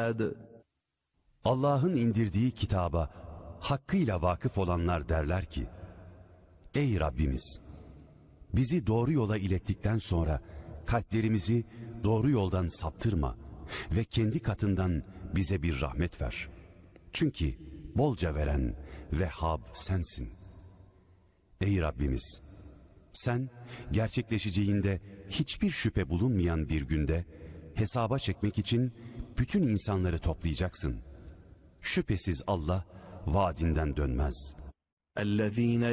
أحد. Allah'ın indirdiği kitaba hakkıyla vakıf olanlar derler ki, ey Rabbimiz! Bizi doğru yola ilettikten sonra kalplerimizi doğru yoldan saptırma ve kendi katından bize bir rahmet ver. Çünkü bolca veren Vehhab sensin. Ey Rabbimiz! Sen gerçekleşeceğinde hiçbir şüphe bulunmayan bir günde hesaba çekmek için bütün insanları toplayacaksın. Şüphesiz Allah vaadinden dönmez. الذين